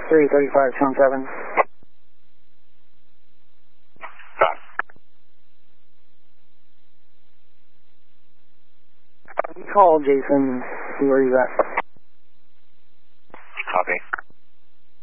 335, Channel 7. You call Jason, see where he's at.